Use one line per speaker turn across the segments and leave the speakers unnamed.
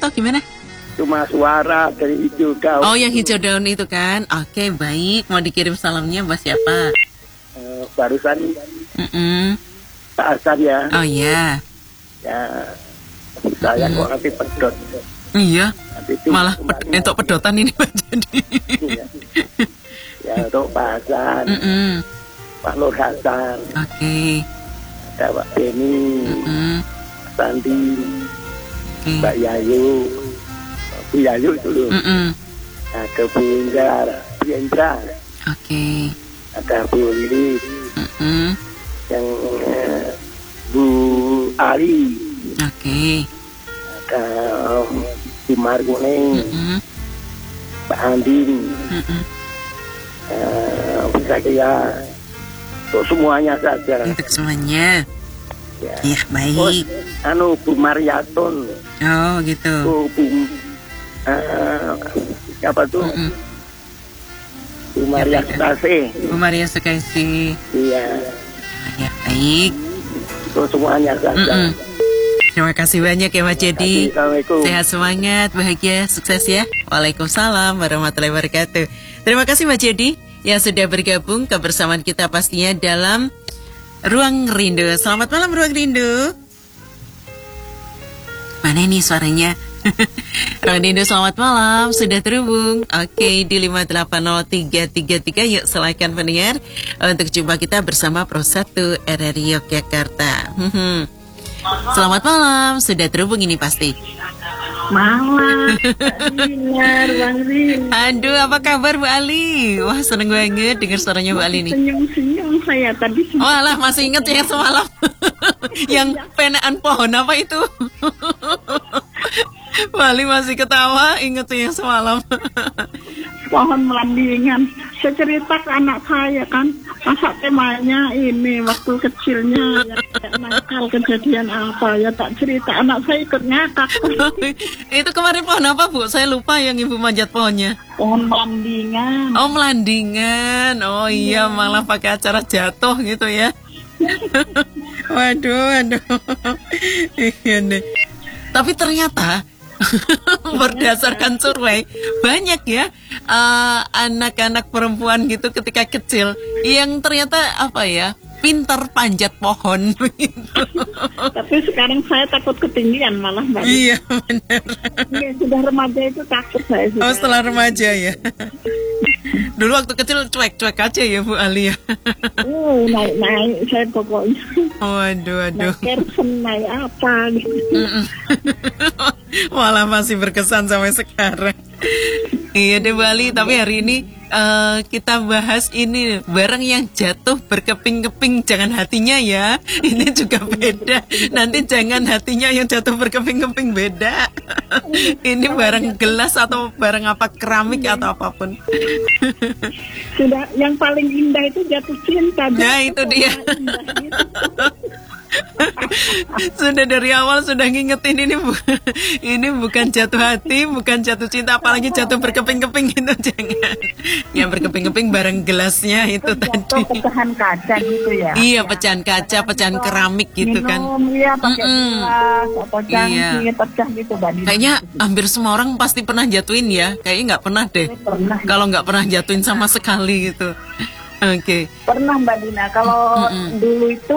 atau gimana?
Cuma suara dari hijau daun.
Oh, yang hijau daun itu kan. Oke, baik. Mau dikirim salamnya buat siapa?
Barusan Pak Hasan ya.
Oh iya.
Ya, saya kok nanti pedot.
Iya.
Itu
malah untuk pedotan ini Pak jadi.
Ya, untuk Pak Hasan, Pak Nur Hasan.
Oke.
Ada Pak Beni, Sandi, Mbak Yayu, Bu Yayu itu loh. Ada Bu Indra.
Oke.
Ada Bu Lili. Yang Bu Ali.
Oke.
Ada Bu Markuning. Pak Andin. Bisa ya. Untuk semuanya saja.
Untuk semuanya.
Ya,
ya baik.
Bu Mariatun.
Oh gitu.
Bu siapa tuh? Bu Maria Sukasi.
Bu Maria Sukasi.
Iya.
Ya baik.
Untuk semuanya saja.
Terima kasih banyak ya Mas Jedi. Sehat semangat, bahagia, sukses ya. Waalaikumsalam warahmatullahi wabarakatuh. Terima kasih Mas Jedi yang sudah bergabung kebersamaan kita pastinya dalam Ruang Rindu. Selamat malam Ruang Rindu. Mana ini suaranya? Ruang Rindu selamat malam, sudah terhubung. Oke, di 5803333 yuk silakan pendengar untuk jumpa kita bersama Pro 1 RRI Yogyakarta. Selamat malam, sudah terhubung ini pasti.
Malam,
aduh, apa kabar Bu Ali? Wah, seneng banget dengar suaranya Bu Ali nih.
Senyum-senyum saya tadi.
Oh alah, masih ingat yang semalam. Yang penaan pohon apa itu? Bu Ali masih ketawa, ingat yang semalam.
Pohon melandingan. Saya cerita ke anak saya kan, masa temanya ini waktu kecilnya ya, nakal kejadian apa ya, tak cerita, anak saya ikut ngakak.
Itu kemarin pohon apa Bu? Saya lupa yang Ibu manjat pohonnya.
Pohon melandingan.
Oh melandingan, oh iya malah pakai acara jatuh gitu ya. Waduh. Iya deh. Tapi ternyata berdasarkan survei banyak ya anak-anak perempuan gitu ketika kecil yang ternyata pintar panjat pohon gitu.
Tapi sekarang saya takut ketinggian malah Mbak.
Iya benar.
Ya, sudah remaja itu takut saya sudah.
Oh setelah remaja ya. Dulu waktu kecil cuek-cuek aja ya Bu Ali ya.
Naik saya pokoknya.
Waduh.
Naik kersen, naik apa gitu.
Malah masih berkesan sampai sekarang. Iya deh Bu Ali, tapi hari ini kita bahas ini barang yang jatuh berkeping-keping, jangan hatinya ya. Ini juga beda. Nanti jangan hatinya yang jatuh berkeping-keping, beda. Ini barang gelas atau barang apa, keramik atau apapun.
Sudah yang paling indah itu jatuh cinta.
Nah itu dia. Sudah dari awal sudah ngingetin ini bukan jatuh hati, bukan jatuh cinta, apalagi jatuh berkeping-keping gitu, jangan. Yang berkeping-keping barang gelasnya itu tadi.
Pecahan kaca gitu ya.
Iya, pecahan kaca, pecahan keramik gitu kan.
Iya, pakai gelas atau cangkir pecah gitu Mbak Dina.
Kayaknya hampir semua orang pasti pernah jatuhin ya. Kayaknya nggak pernah deh. Kalau nggak pernah jatuhin sama sekali gitu. Oke.
Pernah Mbak Dina. Kalau dulu itu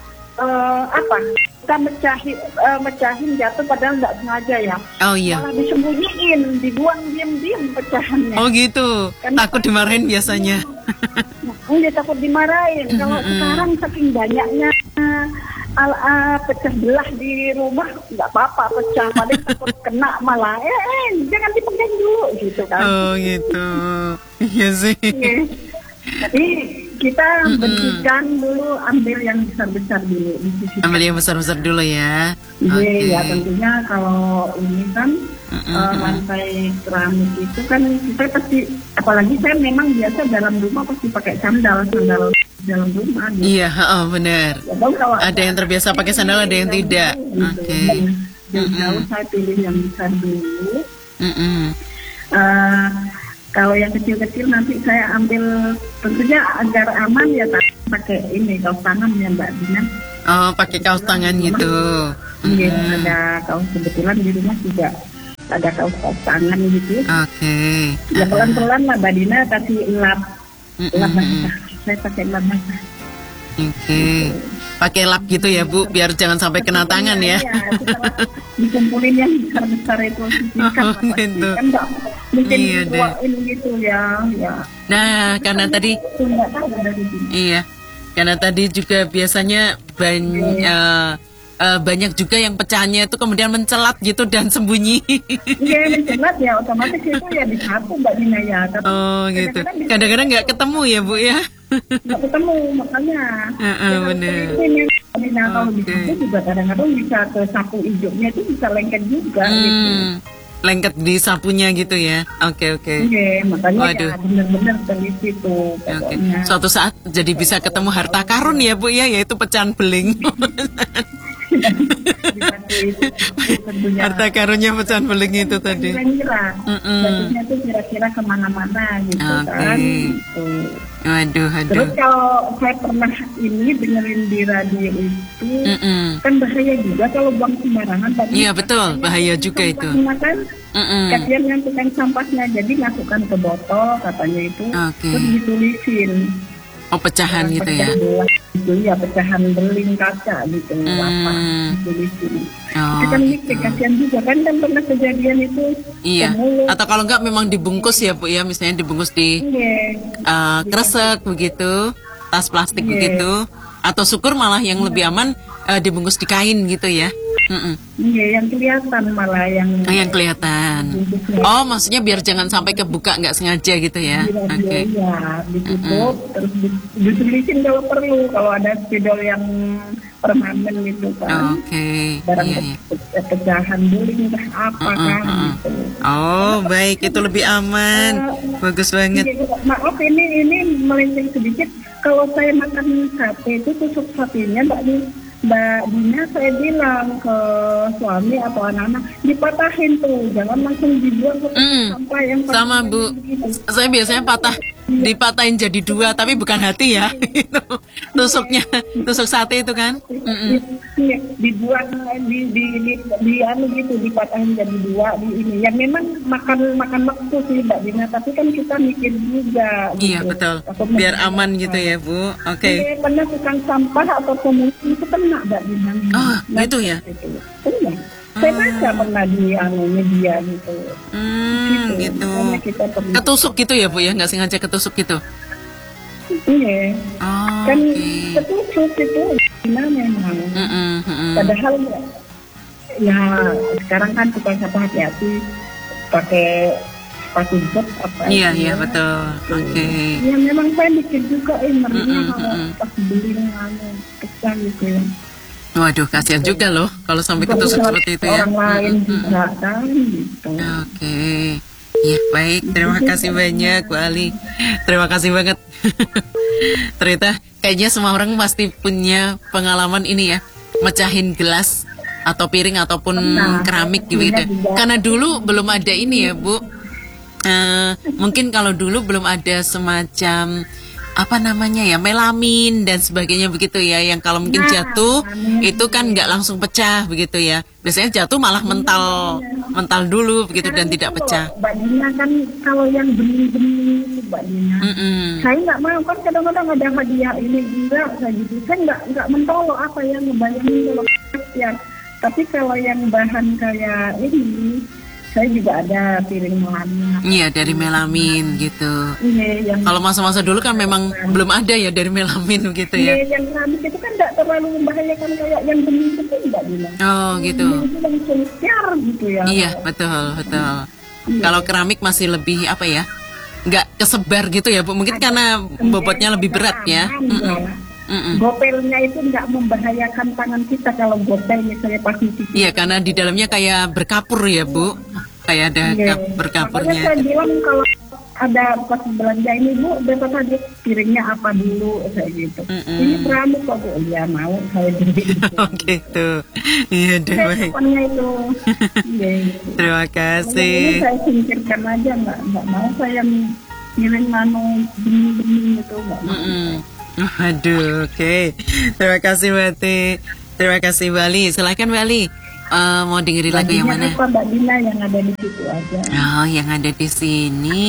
kita mecahin jatuh padahal nggak sengaja ya.
Oh iya.
Malah disembunyiin, dibuang diam-diam pecahannya.
Oh gitu. Karena takut dimarahin biasanya.
Dia takut dimarahin. Kalau sekarang saking banyaknya pecah belah di rumah, nggak apa-apa pecah, paling takut kena malah. Jangan dipegang dulu gitu kan.
Oh gitu. Iya sih.
Tapi kita bersihkan dulu, ambil yang besar-besar dulu.
Ambil yang besar-besar dulu ya.
Iya, ya tentunya kalau ini kan lantai keramik itu kan kita pasti, apalagi saya memang biasa dalam rumah pasti pakai sandal dalam rumah. Gitu.
Iya, benar. Ya, ada yang terbiasa pakai sandal, ada yang tidak. Oke.
Jauh saya pilih yang besar dulu. Kalau yang kecil-kecil nanti saya ambil, tentunya agar aman ya pakai ini kaos tangan ya Mbak Dina.
Oh, pakai kaos tangan gitu.
Iya, ada kaos, kebetulan di rumah juga ada kaos tangan gitu.
Oke.
Ya pelan-pelan lah Mbak Dina kasih lap basah. Saya pakai lap basah.
Oke. Pakai lap gitu ya Bu, biar jangan sampai kena tangan ya.
Iya, dikumpulin yang besar-besar itu sisihkan.
Gitu.
Kan nggak mungkin
Iya deh.
dikeluarin gitu ya.
Nah, karena tadi
Itu nggak tahu dari sini.
iya. Karena tadi juga biasanya banyak juga yang pecahnya itu kemudian mencelat gitu dan sembunyi.
Iya, mencelat ya otomatis itu ya disapu Mbak Dina ya. Tapi
Oh gitu.
kadang-kadang
Kadang-kadang nggak ketemu ya Bu ya.
nggak ketemu makanya.
Bener.
Dina kalau
Oke.
disapu juga kadang-kadang bisa ke sapu hijaunya itu bisa lengket juga gitu.
Lengket di sapunya gitu ya. Oke.
Iya, makanya
Waduh.
ya benar-benar teliti tuh
Oke.
pokoknya.
Suatu saat jadi bisa ketemu harta karun ya Bu ya, yaitu pecahan beling.
Dibantu itu tentunya.
Harta karunnya pecahan beling itu tadi.
Kira-kira, bentuknya tuh kira-kira kemana-mana gitu
Oke.
kan. Gitu.
Waduh.
Terus kalau saya pernah ini dengerin di radio itu, kan bahaya juga kalau buang sembarangan. Tapi
Iya betul, bahaya juga itu.
sampahnya kan,
Mm-mm.
kasihan yang tukang sampahnya, jadi masukkan ke botol katanya itu,
Oke.
terus ditulisin.
Oh pecahan gitu ya.
Pecah belah gitu ya, pecahan beling kaca gitu, apa ditulisin.
Oh,
Itu kan
gitu.
mikir, kasihan juga kan pernah kejadian itu.
Iya.
ke mulut.
Atau kalau enggak memang dibungkus ya Bu ya, misalnya dibungkus di
Iya.
kresek begitu, tas plastik
Iya.
begitu. Atau syukur malah yang lebih aman dibungkus di kain gitu ya.
Iya, yang kelihatan malah yang
Yang kelihatan.
bungkusnya.
Oh, maksudnya biar jangan sampai kebuka nggak sengaja gitu ya.
Di radio
Oke.
ya ditutup terus ditulisin kalau perlu, kalau ada spidol yang permanen gitu kan,
Oke.
barang
Iya, iya.
pecahan beling entah apa kan gitu.
Oh, baik, itu lebih aman. Bagus banget.
Iya, maaf ini melenceng sedikit, kalau saya makan sate itu tusuk satenya Mbak Dina, saya bilang ke suami atau anak-anak dipatahin tuh, jangan langsung dibuang ke sampah yang
Sama Bu,
begitu.
saya biasanya dipatahin jadi dua, tapi bukan hati ya. Itu tusuknya, tusuk sate itu kan.
Iya, dibuat di anu gitu, dipatahin jadi dua di ini. Ya memang makan waktu sih Mbak Dina, tapi kan kita mikir juga.
Iya
gitu.
betul,
Takut
biar
makan
aman gitu ya Bu. Oke.
Iya, pernah tukang sampah atau pemulung itu kena Mbak Dina.
Oh, gitu ya?
Iya. Saya baca pernah di media gitu.
Gitu.
Makanya kita perlu.
Ketusuk gitu ya Bu ya, nggak sengaja ketusuk gitu.
Iya.
Oh,
Kan
oke.
ketusuk itu gimana memang.
Mm-mm.
Padahal ya sekarang kan tukang sampah hati-hati pakai sepatu bot apa.
Iya,
gitu
iya
ya.
betul. Oke.
Ya memang saya mikir juga ngerinya kalau pas beli pecah gitu ya.
Waduh, kasihan juga loh kalau sampai ketusuk seperti itu ya.
Orang lain juga kan gitu.
Oke. Ya, baik. Terima kasih banyak, Bu Ali. Terima kasih banget. Ternyata kayaknya semua orang pasti punya pengalaman ini ya, mecahin gelas atau piring ataupun keramik gitu. Karena dulu belum ada ini ya, Bu. Mungkin kalau dulu belum ada semacam apa namanya ya, melamin dan sebagainya begitu ya, yang kalau mungkin jatuh itu kan nggak langsung pecah begitu ya, biasanya jatuh malah mental dulu begitu dan tidak pecah.
Mbak Dina kan kalau yang bening-bening itu Mbak Dina, saya nggak mau kan, kadang-kadang ada hadiah ini enggak saya gitu, saya nggak mentolo apa yang ngebayangin kalau ya, tapi kalau yang bahan kayak ini saya juga ada piring melamin.
Iya, dari melamin gitu.
Iya, yang
Kalau masa-masa dulu kan memang belum ada ya dari melamin gitu ya.
yang keramik itu kan nggak terlalu membahayakan kayak yang bening itu Mbak Dina.
Oh gitu.
Itu langsung siar gitu ya.
Iya, betul. Kalau keramik masih lebih apa ya, nggak kesebar gitu ya Bu, mungkin karena bobotnya lebih berat ya.
Gopelnya itu nggak membahayakan tangan kita kalau gopel misalnya pas cuci.
Iya, karena di dalamnya kayak berkapur ya Bu, kayak ada berkapurnya.
Makanya saya bilang kalau ada pas belanja ini Bu, besok aja piringnya apa dulu saya gitu. Ini keramik kok Bu, ya mau saya beli.
Oh gitu. Iya deh, baik.
Kapannya itu. Iya, gitu.
Terima
Ini
kasih.
saya singkirkan aja, nggak mau saya ngirim bening-bening gitu, nggak mau.
Aduh, oke. Terima kasih Mbak Ti. Terima kasih Bali. Silakan Bali. Mau dengerin lagu yang mana?
Apa Mbak Dina yang ada di situ aja.
Oh, yang ada di sini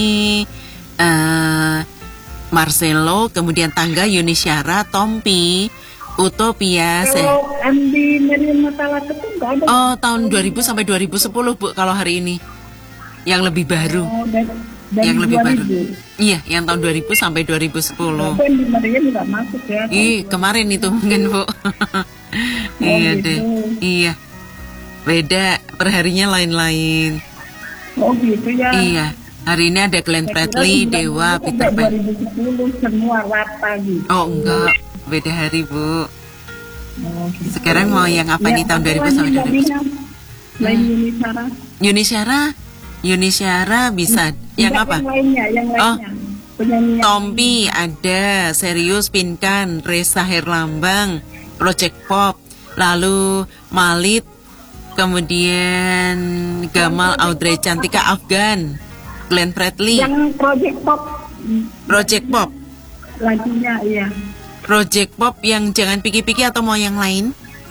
Marcelo, kemudian Tangga, Yuni Syara, Tompi, Utopia.
Kalau Andi Meriam Matalata itu nggak ada.
Oh, tahun 2000 sampai 2010 Bu, kalau hari ini. Yang lebih baru.
Oh, dari
yang lebih
2000.
baru. Iya, yang tahun 2000 sampai 2010.
Tapi Andi Meriam nggak masuk ya.
Kemarin itu mungkin Bu. Iya
gitu.
deh. Iya. Beda, perharinya lain-lain.
Oh gitu ya.
Iya. Hari ini ada Glenn Fredly, Dewa, Peter Pan.
2010 semua rata gitu.
Oh enggak, beda hari Bu.
Oh, gitu.
Sekarang mau yang apa nih tahun 2000 sampai 2010?
Lain Yuni Syara.
Yuni Syara bisa. Yang
Enggak,
apa?
Yang lainnya.
Oh,
Penyanyi
Tompi ada, Serius, Pinkan, Reza Herlambang, Project Pop, lalu Malit, kemudian Gamal, Audrey Cantika, Afgan, Glenn Fredly.
yang Project Pop lagunya iya.
Project Pop yang Jangan Piki-Piki atau mau yang lain?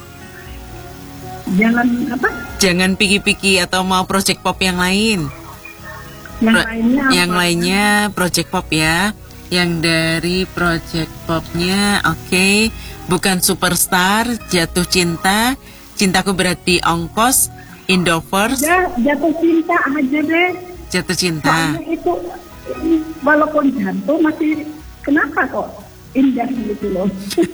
Jangan apa?
Jangan Piki-Piki atau mau Project Pop yang lain? Yang lainnya Project Pop ya. Yang dari Project Popnya oke. Bukan Superstar, Jatuh Cinta, Cintaku Berat di Ongkos, Indovers.
Ya, jatuh cinta aja deh.
Jatuh Cinta.
Soalnya itu walaupun jantung masih kenapa kok indah gitu loh.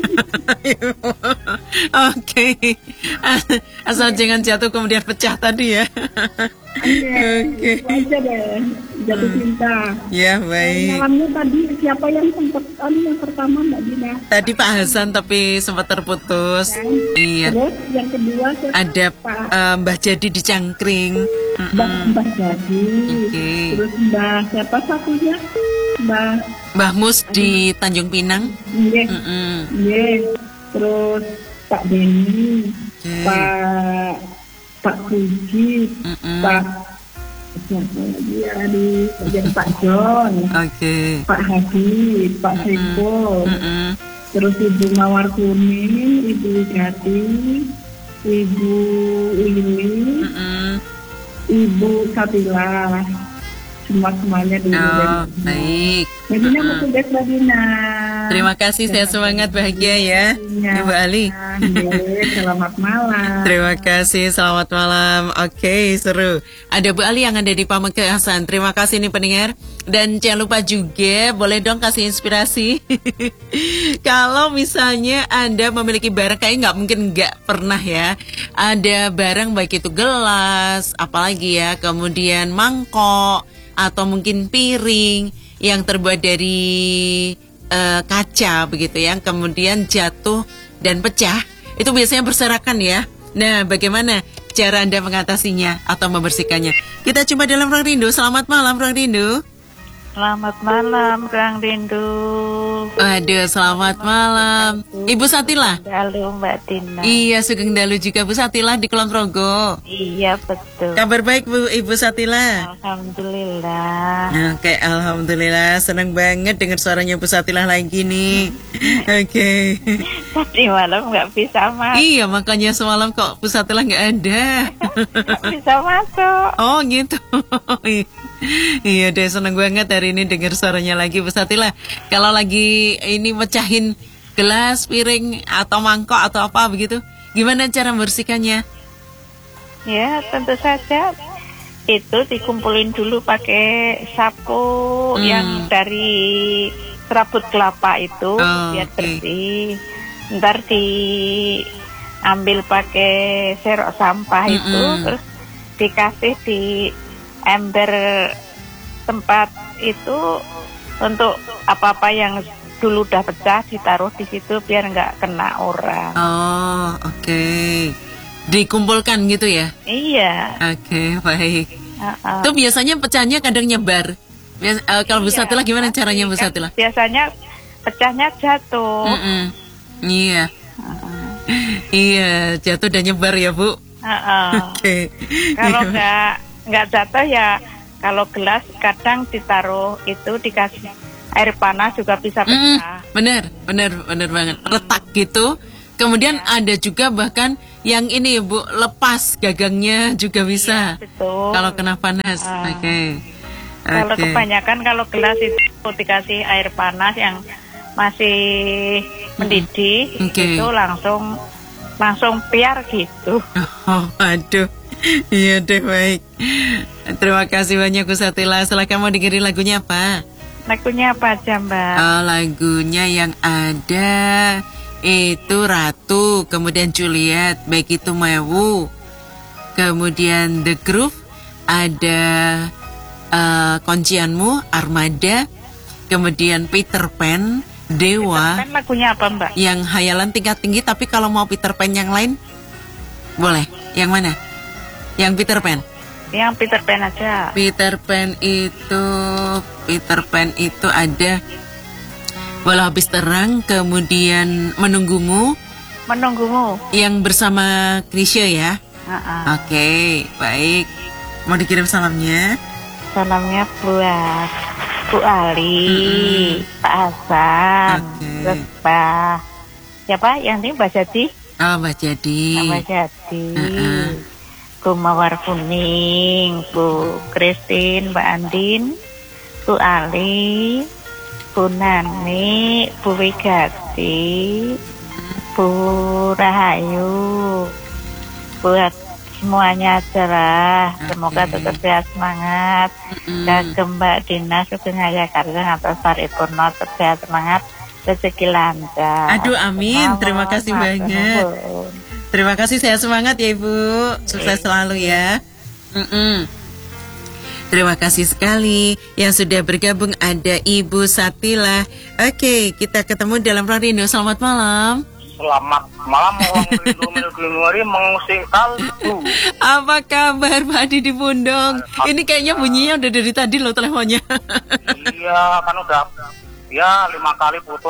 Oke. Asal jangan jatuh kemudian pecah tadi ya.
Oke. Aja deh jatuh cinta.
Ya baik.
Malamnya tadi siapa yang sempat yang pertama Mbak Dina?
Tadi Pak Hasan tapi sempat terputus. Iya.
Terus yang kedua
ada Mbah Jadi di Cangkring.
Mbah Jadi.
Oke.
Terus Mbah siapa satunya?
Mbah Mus di Tanjung Pinang.
Iya. Iya. Terus Pak Denny, Pak Puji, Pak siapa lagi ya Pak John, Pak Hadi, Pak Seko, terus Ibu Mawar Kuning, Ibu Gati, Ibu Lili, Ibu Satila, semuanya dulu.
Oh, baik.
Jadinya mau tugas Badina.
Terima kasih, saya semangat bahagia ya, Ibu Ali.
Selamat malam.
Terima kasih, selamat malam. Oke, seru. Ada Bu Ali yang ada di Pamekasan. Terima kasih nih pendengar. Dan jangan lupa juga, boleh dong kasih inspirasi. Kalau misalnya Anda memiliki barang, kayaknya nggak mungkin nggak pernah ya. Ada barang baik itu gelas, apalagi ya, kemudian mangkok, atau mungkin piring yang terbuat dari kaca begitu ya, kemudian jatuh dan pecah, itu biasanya berserakan ya. Nah, bagaimana cara Anda mengatasinya atau membersihkannya? Kita coba dalam Ruang Rindu. Selamat malam Ruang Rindu.
Selamat malam, Kang Rindu.
Aduh, selamat malam. Ibu Satila.
Halo, Mbak Tina.
Iya, Sugeng Dalu juga Bu Satila di Kulon Progo.
Iya, betul.
Kabar baik Bu, Ibu Satila?
Alhamdulillah.
Oke, alhamdulillah. Senang banget dengar suaranya Bu Satila lagi nih. Oke.
Tadi malam nggak bisa masuk.
Iya, makanya semalam kok Bu Satila nggak ada.
Nggak bisa masuk.
Oh, gitu. Iya deh, seneng banget hari ini dengar suaranya lagi Bu Satila. Kalau lagi ini mecahin gelas, piring, atau mangkok atau apa begitu, gimana cara membersihkannya?
Ya, tentu saja itu dikumpulin dulu pakai sapu yang dari serabut kelapa itu, biar bersih. Ntar diambil pakai serok sampah itu, terus dikasih di ember tempat itu untuk apa-apa yang dulu udah pecah ditaruh di situ biar nggak kena orang.
Oh, oke. Dikumpulkan gitu ya?
Iya.
Oke, baik. Itu biasanya pecahnya kadang nyebar. Kalau Bu Satila gimana caranya Bu Satila?
Biasanya pecahnya jatuh.
Iya. Iya, jatuh dan nyebar ya Bu. Oke.
Kalau nggak jatuh ya, kalau gelas kadang ditaruh itu dikasih air panas juga bisa pecah.
Bener banget. Retak gitu. Kemudian ada juga bahkan yang ini Bu, lepas gagangnya juga bisa.
Betul.
Kalau kena panas. Oke.
Kalau kebanyakan kalau gelas itu dikasih air panas yang masih mendidih,
Oke.
itu langsung piar gitu.
Oh, aduh. Iya deh, baik. Terima kasih banyak Bu Satila. Silakan mau dengerin lagunya apa?
Lagunya apa aja, Mbak?
Lagunya yang ada itu Ratu, kemudian Juliet, baik itu Mewu, kemudian The Groove, ada Kuncianmu, Armada, kemudian Peter Pan, Dewa.
Kan lagunya apa, Mbak?
Yang hayalan tingkat tinggi, tapi kalau mau Peter Pan yang lain boleh. Yang mana? Yang Peter Pan.
Yang Peter Pan aja.
Peter Pan itu ada Walau Habis Terang, kemudian Menunggumu yang bersama Krisya ya. Oke, baik. Mau dikirim salamnya?
Salamnya buat Bu Ali, Pak Hasan, terus Pak siapa yang ini Mbak Jadi?
Oh, Mbak Jadi.
Mbak Jadi. Bu Mawar Kuning, Bu Christine, Mbak Andin, Bu Ali, Bu Nani, Bu Wigati, Bu Rahayu, buat semuanya aja lah. Semoga tetap sehat semangat. Dan ke Mbak Dinas Sugeng Karya atau Saripurno tetap sehat semangat, rezeki lancar.
Aduh, amin. Terima kasih banyak. Terima kasih, sehat semangat ya Ibu. Sukses selalu ya. Terima kasih sekali yang sudah bergabung, ada Ibu Satila. Oke, kita ketemu dalam Ruang Rindu. Selamat malam.
Selamat malam, orang rindu mengusik kalbu.
Apa kabar Pak Adi di Pundong? Ini kayaknya bunyinya udah dari tadi loh teleponnya.
Iya, kan udah 5 kali putus.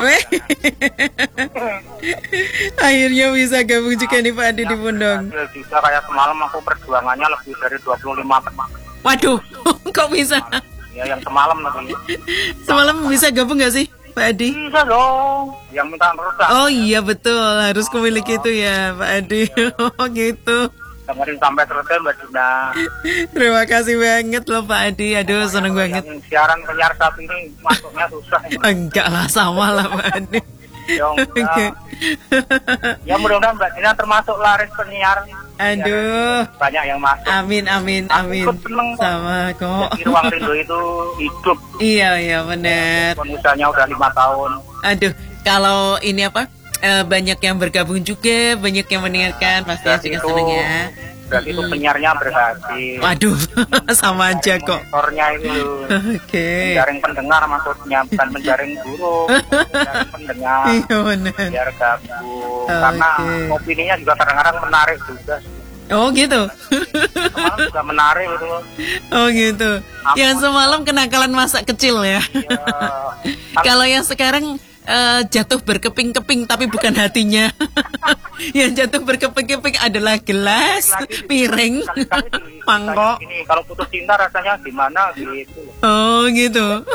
Akhirnya bisa gabung juga nih Pak Adi di Pundong.
Bisa kayak semalam aku perjuangannya lebih dari 25 teman.
Waduh, kok bisa?
Ya yang semalam nanti.
Semalam bisa gabung gak sih Pak Adi?
Bisa dong. Yang minta terus.
Oh iya betul, harus memiliki itu ya Pak Adi. Oh gitu.
Dengerin sampai selesai Mbak Dina.
Terima kasih banget loh Pak Adi. Aduh, seneng banget.
Yang siaran penyiar saat ini masuknya susah.
Enggak lah, sama lah Pak Adi.
Oke. Ya mudah-mudahan Mbak Dina termasuk laris penyiar.
Aduh.
Banyak yang masuk.
Amin.
Aku seneng
sama kok.
Di Ruang Rindu itu hidup.
Iya benar.
Usahanya udah 5 tahun.
Aduh, kalau ini apa? Banyak yang bergabung juga, banyak yang mendengarkan, pasti juga seneng ya.
Berarti itu penyiarnya berhasil.
Waduh, sama aja kok.
Motornya itu.
Oke.
Menjaring pendengar maksudnya, bukan menjaring guru. Menjaring pendengar.
Iya benar.
Biar gabung. Karena opininya juga kadang-kadang menarik juga.
Oh gitu.
Semalam juga menarik itu.
Oh gitu. Yang semalam kenakalan masa kecil ya. Kalau yang sekarang jatuh berkeping-keping tapi bukan hatinya. Yang jatuh berkeping-keping adalah gelas, piring, mangkok.
Ini kalau putus cinta rasanya gimana gitu.
Oh gitu.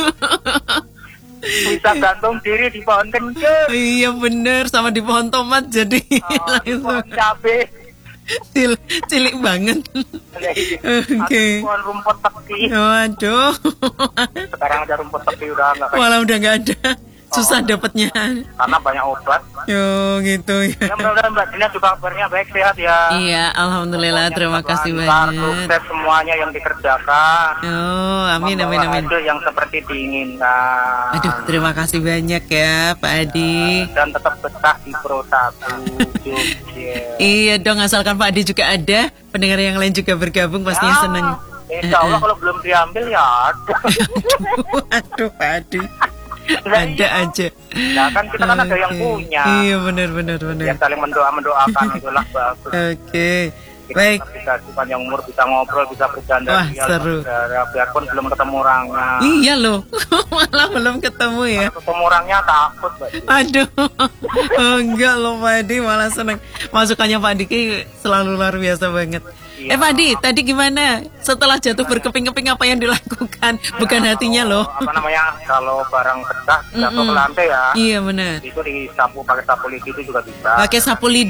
Bisa gantung diri di pohon kencur.
Iya bener, sama di pohon tomat jadi langsung
cabe.
Cilik banget. Oke.
Pohon rumput teki.
Waduh.
Sekarang ada rumput teki udah nggak.
Malah udah nggak ada. Susah dapatnya.
Karena banyak obat.
Yo gitu ya.
Ya mudah-mudahan Mbak Dina juga kabarnya baik, sehat ya.
Iya, alhamdulillah. Terima kasih banyak.
Sukses semuanya yang dikerjakan.
Oh, amin.
Hasil yang seperti diinginkan.
Aduh, terima kasih banyak ya Pak Adi.
Dan tetap betah di Pro 1 Jogja.
Iya dong, asalkan Pak Adi juga ada, pendengar yang lain juga bergabung pastinya seneng.
Insya Allah kalau belum diambil ya ada.
Aduh Pak Adi. Ada aja.
Nah kan kita kan ada yang punya.
Iya benar.
Yang saling mendoakan itulah bagus.
Oke. Baik.
Bisa panjang umur, bisa ngobrol, bisa bercanda.
Wah seru.
Biarpun belum ketemu orangnya.
Iya loh. Malah belum ketemu ya.
Ketemu orangnya takut, Mbak.
Aduh. Enggak loh Pak Adi, malah seneng. Masukannya Pak Adi selalu luar biasa banget. Pak Adi, tadi gimana? Setelah jatuh berkeping-keping apa yang dilakukan? Bukan hatinya loh.
Apa namanya? Kalau barang pecah jatuh ke lantai ya.
Iya benar.
Itu disapu pakai sapu lidi itu juga bisa.
Pakai sapu lidi.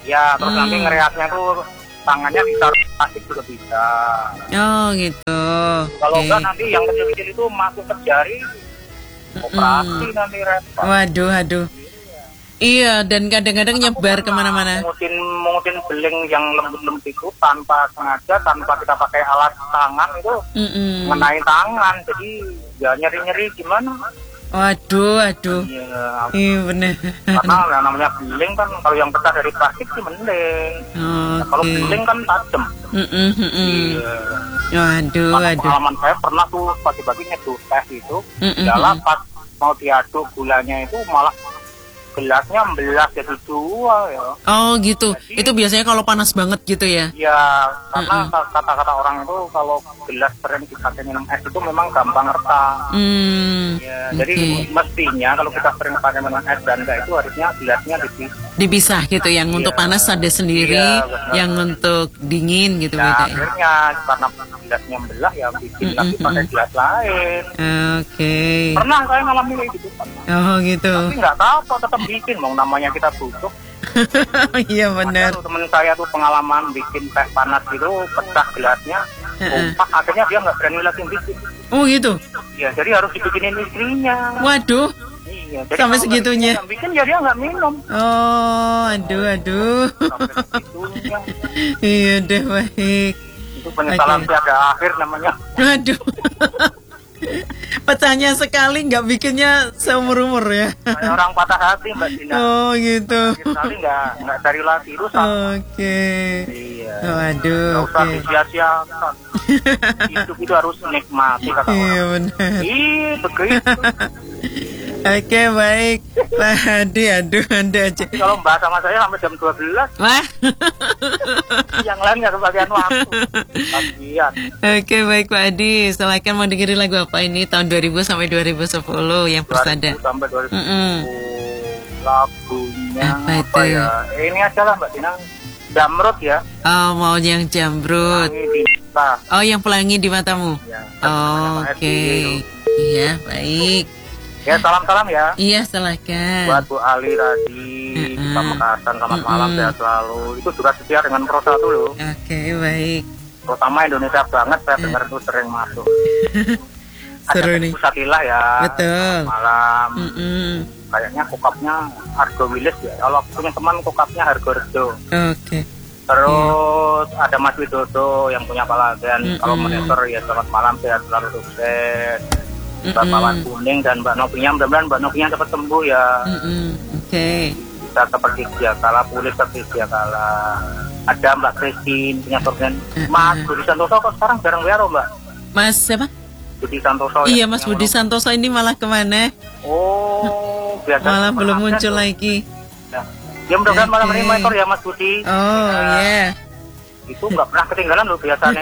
Ya, terus nanti ngereaknya tuh tangannya ditaruh plastik juga bisa.
Oh gitu.
Kalau
Oke.
enggak nanti yang kecil-kecil itu masuk ke jari, operasi nanti repot.
Waduh, aduh. Iya, dan kadang-kadang nyebar kemana-mana.
Mengutin beling yang lembut-lembut itu tanpa sengaja, tanpa kita pakai alat tangan itu mengenai tangan, jadi ya nyeri-nyeri gimana?
Waduh, aduh.
Ya,
Iya bener.
karena yang namanya beling kan kalau yang pecah dari plastik sih mending. Nah, kalau
Oke.
beling kan tajam. Iya.
Waduh,
Karena
aduh.
pengalaman saya pernah tuh pagi-pagi nyeduh teh itu, dalam pas mau diaduk gulanya itu malah gelasnya membelas jadi dua ya.
Oh gitu. Itu biasanya kalau panas banget gitu ya.
Ya, karena kata-kata orang itu kalau gelas sering dipakai minum es itu memang gampang retak. Ya, jadi mestinya kalau kita sering pakai minum es dan enggak itu harusnya gelasnya
Dipisah gitu, yang untuk panas ada sendiri,
Iya, benar.
yang untuk dingin gitu
Nah,
beda ya.
akhirnya karena gelasnya membelah ya bikin lagi pakai gelas lain.
Oke.
Pernah saya ngalamin kayak gitu.
Oh gitu.
Tapi nggak apa-apa, tetap bikin, mau namanya kita butuh.
Iya benar.
Ada temen saya tuh pengalaman bikin teh panas gitu, pecah gelasnya, tumpah, akhirnya dia nggak berani lagi bikin.
Oh gitu.
Ya, jadi harus dibikinin istrinya.
Waduh.
Iya, jadi
Sampai
kalau
segitunya.
nggak bikin ya dia nggak minum.
Oh, aduh.
Sampai segitunya.
Iya deh, baik.
Itu penyesalan tiada akhir namanya.
Aduh. Pecahnya sekali, nggak bikinnya seumur-umur ya.
Kayak orang patah hati Mbak Dina.
Oh gitu.
Sekali nggak cari lagi rusak.
Oke.
Iya.
Waduh.
Nggak usah
Oke.
disia-siakan. Hidup itu harus nikmati kata
Iya
orang.
benar.
Ih, begitu.
Oke baik. Tadi aduh Anda aja.
Tapi kalau mbak sama saya sampai jam 12,
Wah.
yang lain nggak kebagian waktu. Bagian.
Oke baik Pak Adi. Silakan mau dengerin lagu apa ini tahun 2000 sampai 2010 yang
2000
persada.
sampai 2000. Lagunya
Apa itu?
ya? Ini aja lah Mbak Dina. Jamrut ya.
Oh mau yang jambrut.
Ini di kita.
Oh yang pelangi di matamu.
Ya,
Oh,
Pak
oke.
SBY.
Iya baik.
Ya, salam-salam ya.
Iya silakan.
Buat Bu Ali Radi, di Pamekasan, selamat malam, sehat selalu. Itu juga setia dengan Pro 1 loh.
Oke baik.
Terutama Indonesia banget, saya dengar itu sering masuk.
Seru
Ada
nih.
Pusatila ya.
Betul.
Selamat malam. Kayaknya kokapnya Argo Wilis ya. Kalau aku punya teman kokapnya Hargo Rejo.
Oke.
Terus ada Mas Widodo yang punya Palagan. Kalau monitor ya selamat malam, sehat selalu, sukses. Mbak Mawan Kuning dan Mbak Novinya, mudah-mudahan Mbak Novinya cepat sembuh ya.
Oke.
Bisa seperti dia kala, pulih seperti dia kala. Ada Mbak Christine punya sorgen. Mas Budi Santoso kok sekarang jarang lihat Mbak?
Mas siapa?
Budi Santoso.
Iya
ya,
Mas
yang
Budi Santoso ini malah kemana?
Oh, biasa
Malah belum
pernah
muncul
ada tuh.
lagi.
Ya mudah-mudahan malam
Oke.
ini monitor ya Mas Budi.
Oh iya.
Itu nggak pernah ketinggalan loh biasanya.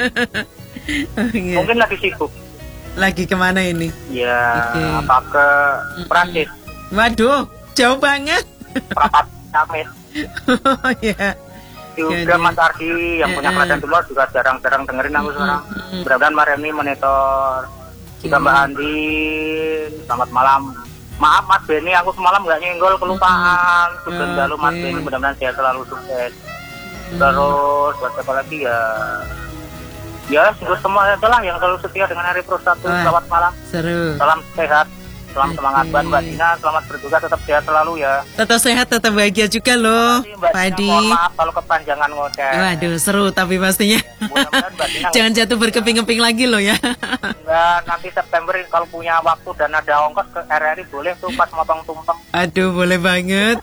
Oh, iya.
Mungkin lagi sibuk.
Lagi kemana ini?
Ya,
Oke.
apa ke Prancis,
Waduh, jauh banget.
Prapat Samit.
Oh iya.
Juga
Jadi-
Mas Ardi yang punya kerajaan di luar juga jarang-jarang dengerin aku sekarang. Mudah-mudahan Mbak Remi monitor. Juga Mbak Andi, selamat malam. Maaf Mas Beni, aku semalam nggak nyenggol, kelupaan. Sudah lalu Mas Beni, mudah-mudahan sehat selalu, sukses. Terus buat siapa lagi ya? Ya, untuk semua itulah yang selalu setia dengan Hari Pro 1.
Wah.
Selamat malam,
Seru.
salam sehat, salam semangat buat Mbak Dina, selamat bertugas, tetap sehat selalu ya.
Tetap sehat, tetap bahagia juga loh,
Terima kasih, Mbak
Pak
Dina,
Adi.
mohon maaf kalau kepanjangan ngoceh.
Waduh, seru tapi pastinya.
Mudah-mudahan Mbak Dina
Jangan jatuh berkeping-keping lagi loh ya.
nggak, nanti September kalau punya waktu dan ada ongkos ke RRI boleh tuh pas motong tumpeng.
Aduh, boleh banget.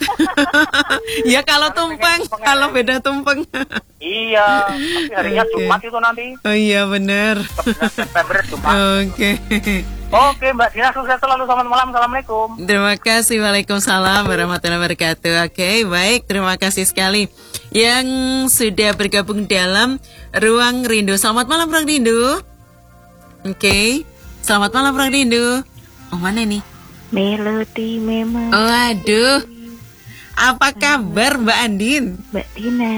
Ya kalau tumpeng, kalau beda tumpeng.
Iya, tapi harinya
Oke.
Jumat itu nanti.
Oh iya bener.
11 September Jumat.
Oke.
Oke Mbak Dina, sukses selalu, selamat malam, assalamualaikum.
Terima kasih. Waalaikumsalam warahmatullahi wabarakatuh. Oke, baik. Terima kasih sekali yang sudah bergabung dalam Ruang Rindu. Selamat malam Ruang Rindu. Oke. Selamat malam Ruang Rindu. Oh, mana nih?
Melodi memang
Oh, aduh. Apa kabar Mbak Andin?
Mbak Dina.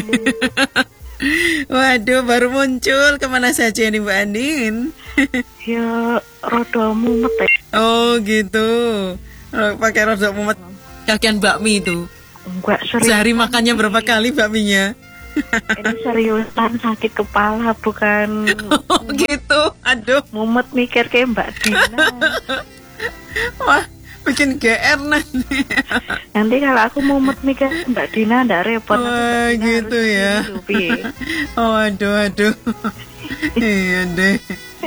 Waduh, baru muncul. Kemana saja nih Mbak Andin?
Ya roda mumet ya.
Oh gitu. Oh, pakai rodok mumet. Kakian bakmi itu.
Enggak serius.
Sehari makannya berapa kali bakminya?
Ini seriusan sakit kepala, bukan
Oh gitu, aduh.
mumet mikir kayak Mbak Dina.
Wah, bikin GR nanti.
Nanti kalau aku mumet mikir Mbak Dina ndak repot.
Wah, gitu ya. Oh, aduh. Iya deh.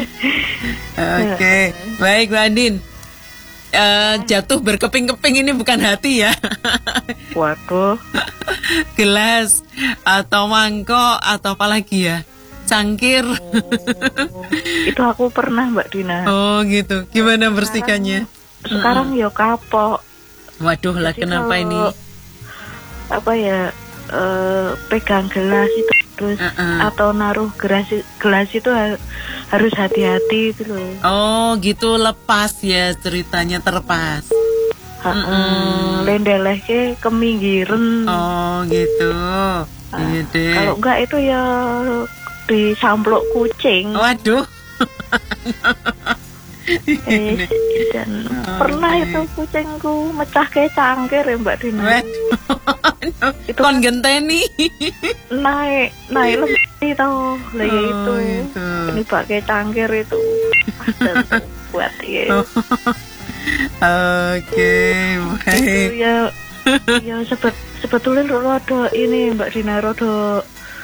Oke, baik Mbak Andin. Jatuh berkeping-keping ini bukan hati ya.
Waduh,
Gelas atau mangkok atau apa lagi ya? Cangkir.
itu aku pernah Mbak Dina.
Oh gitu. Gimana bersihkannya?
Sekarang ya kapok.
Waduh lah,
Jadi
kenapa
kalau,
ini?
apa ya, pegang gelas itu terus atau naruh gelas itu harus hati-hati itu loh.
Oh gitu, lepas ya ceritanya, terlepas.
Lendeleh ke keminggiran.
Oh gitu. Iya deh.
Kalau enggak itu ya disamplok kucing.
Waduh.
Dan pernah itu kucingku mecah ke cangkir ya Mbak Dina.
Waduh.
Itu
Kon genteni.
naik lebih tahu lah ya itu.
Gitu.
Ini pakai cangkir itu. Dan buat ya.
Oke, baik.
Itu ya sebetulnya rodo ini Mbak Dina rodo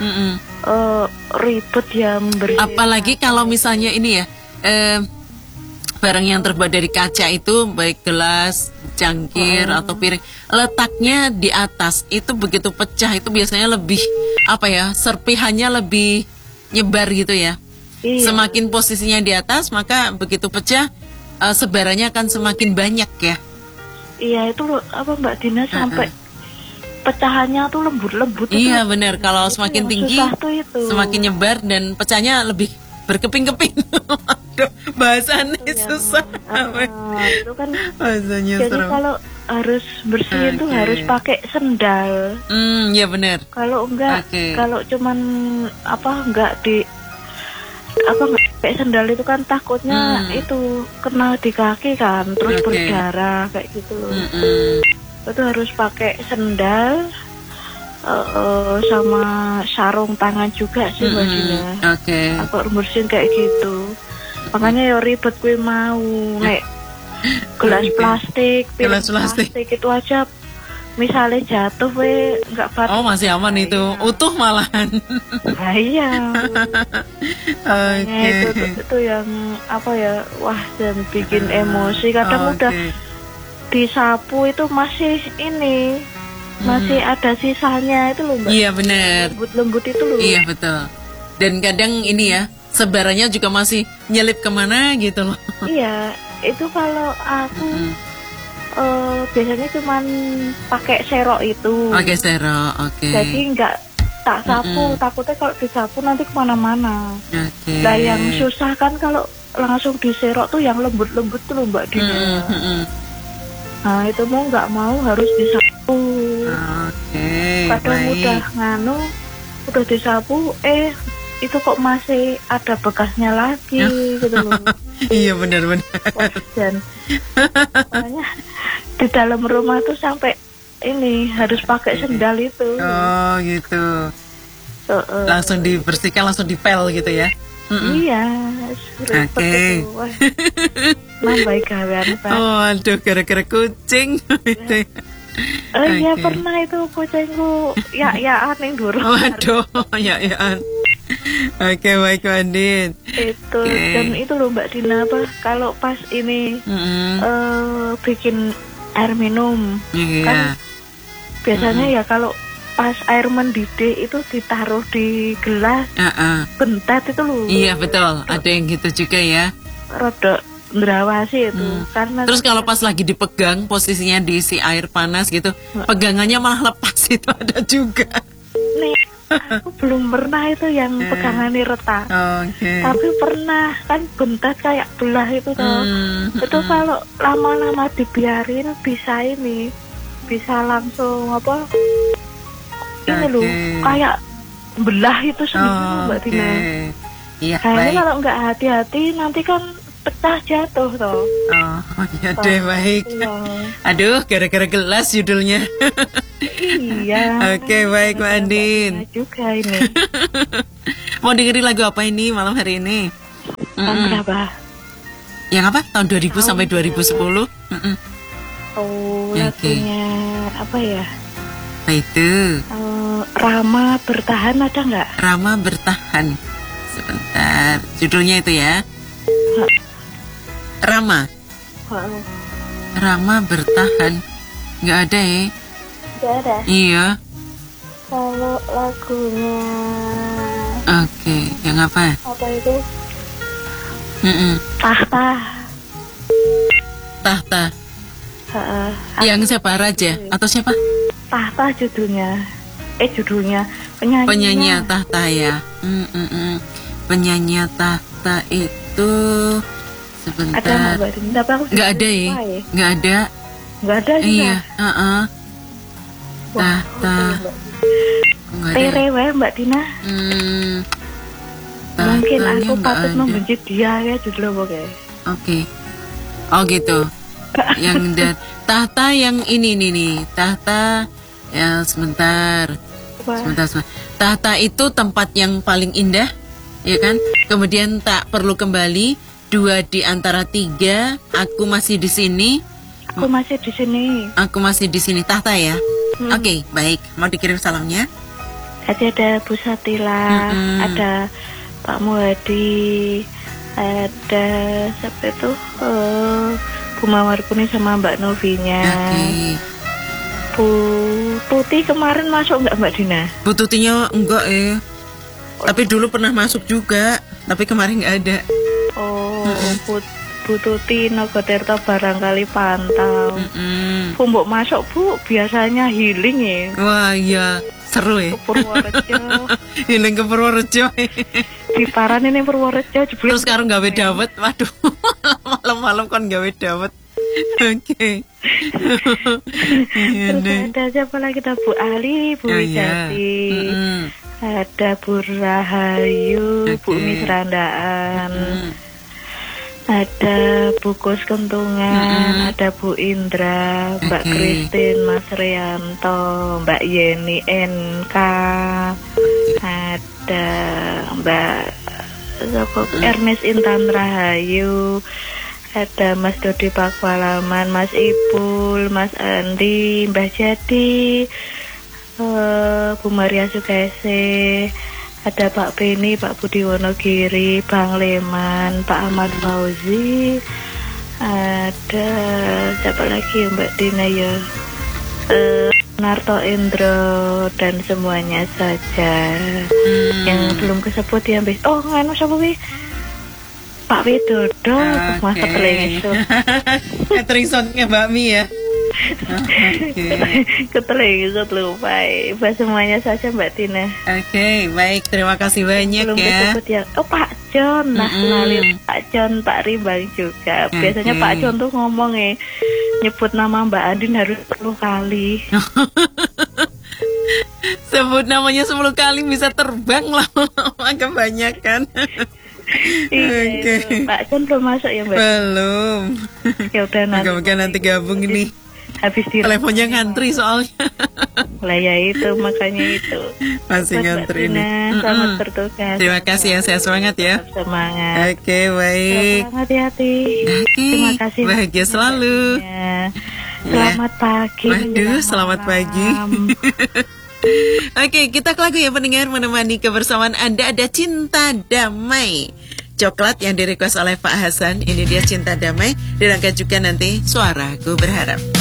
ribet ya membersihkan.
Apalagi kalau misalnya ini ya, barang yang terbuat dari kaca itu, baik gelas, cangkir atau piring, letaknya di atas itu begitu pecah itu biasanya lebih apa ya, serpihannya lebih nyebar gitu ya.
Iya.
Semakin posisinya di atas, maka begitu pecah sebarannya akan semakin banyak ya.
Iya itu apa Mbak Dina sampai pecahannya tuh lembut-lembut.
Iya benar, kalau semakin tinggi semakin nyebar dan pecahnya lebih berkeping-keping. Aduh, bahasannya susah.
Itu kan
Bahasanya
jadi
serem.
kalau harus bersih itu harus pakai sendal.
Ya benar.
Kalau enggak, kalau cuman enggak pakai sendal itu kan takutnya itu kena di kaki kan, terus berdarah kayak gitu loh. Itu harus pakai sendal sama sarung tangan juga sih Mbak Dina. Aku bersihin kayak gitu. Makanya ya ribet gue mau nek gelas plastik, piring plastik itu aja misalnya jatuh we nggak patut.
Oh masih aman itu, utuh malahan.
Nah, iya. Itu yang apa ya, wah dan bikin emosi. Kadang udah disapu itu masih ini, masih ada sisanya itu loh Mbak.
Iya benar.
Lembut-lembut itu loh.
Iya betul. Dan kadang ini ya, sebarannya juga masih nyelip kemana gitu loh.
Iya, itu kalau aku biasanya cuman pakai serok itu.
Pakai serok,
Jadi nggak tak sapu, takutnya kalau disapu nanti kemana-mana. Nah yang susah kan kalau langsung diserok tuh yang lembut-lembut tuh loh Mbak Dina. Nah itu mau nggak mau harus disapu. Kadang udah udah disapu, itu kok masih ada bekasnya lagi gitu loh.
Iya benar-benar.
Dan makanya di dalam rumah tuh sampai ini harus pakai sendal itu.
Oh gitu. Langsung dibersihkan, langsung dipel gitu ya.
Iya.
Oke.
Nambah gawean Pak.
Oh aduh, gara-gara kucing.
Iya pernah itu kucingku ya aneh dulu.
Waduh, ya. Oke, baik Andin.
Itu dan itu loh Mbak Dina apa kalau pas ini bikin air minum kan biasanya ya kalau pas air mendidih itu ditaruh di gelas bentet itu loh.
Iya betul, ada yang gitu juga ya.
Rodok ndrawasi itu karena
terus kalau pas lagi dipegang posisinya diisi air panas gitu, pegangannya malah lepas itu ada juga.
Nih aku belum pernah itu yang pegangannya retak. Tapi pernah kan bentet kayak belah itu toh. Itu kalau lama-lama dibiarin bisa langsung apa? Ini loh kayak belah itu sendiri Mbak Dina.
Iya.
Kayaknya kalau nggak hati-hati nanti kan pecah jatuh toh.
Oh, ya deh baik. Aduh, gara-gara gelas judulnya.
Iya.
Oke, baik Mbak Andin.
Juga ini.
Mau dengerin lagu apa ini malam hari ini?
Tahun berapa?
Yang apa? Tahun 2000 sampai 2010?
Oh,
Oke.
lagunya apa ya?
Apa itu?
Rama Bertahan ada nggak?
Rama Bertahan. Sebentar, judulnya itu ya. Rama. Rama Bertahan. Nggak ada ya?
Nggak ada.
Iya.
Kalau lagunya
Oke, yang apa?
apa itu? Tahta.
Tahta. Yang siapa? Raja atau siapa?
Tahta judulnya. Judulnya penyanyinya.
Penyanyi Tahta ya. Penyanyi Tahta itu sebentar.
Ada nggak Mbak Dina? Tapi aku
Nggak ada ya? Nggak ada.
Nggak ada juga.
Iya. Tahta. Nggak ada.
Tere wae Mbak Dina. Mungkin
Tahtanya
aku
nggak
patut
ada.
membenci dia ya judulnya pokoknya.
Oke. Oh gitu. Yang Tahta yang ini nih. Tahta ya sebentar. Sebentar. Tahta itu tempat yang paling indah, ya kan? Kemudian tak perlu kembali, 2 di antara 3, aku masih di sini.
Aku masih di sini.
Aku masih di sini. Tahta ya. Oke, baik. Mau dikirim salamnya?
Ada Bu Satila, ada Pak Muhadi, ada siapa itu? Bu Mawar Kuning sama Mbak Novinya.
Oke.
Bu Tuti kemarin masuk nggak Mbak Dina?
Bu Tutinya enggak tapi dulu pernah masuk juga, tapi kemarin nggak ada.
Bu Tuti Nogotirto barangkali pantau. Bu Mbok masuk Bu, biasanya healing ya.
Wah iya, seru ya.
Ke Purworejo.
Healing ke Purworejo.
Di Paran ini Purworejo.
Terus sekarang gawe dawet, waduh. Malam-malam kan gawe dawet. Oke.
Terus ada siapa lagi? Ada Bu Ali, Bu Wijati, ada Bu Rahayu, Bu Misrandaan, ada Bu Kus Kentungan, ada Bu Indra, Mbak Christine, Mas Rianto, Mbak Yeni NK, ada Mbak Ernest Intan Rahayu, ada Mas Dodi Pakualaman, Mas Ipul, Mas Andi, Mbah Jadi, Bu Maria Sukese, ada Pak Beni, Pak Budi Wonogiri, Bang Leman, Pak Ahmad Fauzi, ada siapa lagi ya Mbak Dina ya, Narto Indro dan semuanya saja yang belum kesebut ya Mbak. Oh nganu siapa Wi? Pak Widodo, masa telinga
catering soundnya Mbak Mi ya.
Ketelinga lupa ya. Semuanya saja Mbak Tina.
Oke, baik, terima kasih banyak
belum
ya.
Disebut ya. Oh Pak John, nah lalu Pak John, Pak Rimbang juga. Biasanya Pak John tuh ngomong nyebut nama Mbak Andin harus 10 kali.
Sebut namanya 10 kali bisa terbang lah. Kebanyakan.
Oke. Pak John belum masuk ya Mbak?
Belum.
Ya udah nanti.
Moga-moga nanti gabung nih.
Habis di
teleponnya ngantri soalnya.
Lah ya itu makanya itu.
Masih ngantri nih.
Selamat bertugas.
Terima kasih ya, saya semangat ya.
Semangat.
Oke, baik.
Hati-hati.
Terima
kasih.
Bahagia selalu.
Selamat pagi.
Waduh, selamat pagi. Oke, kita ke lagu ya pendengar, menemani kebersamaan Anda ada Cinta Damai. Coklat yang direquest oleh Pak Hasan. Ini dia Cinta Damai. Dirangkai juga nanti Suaraku Berharap.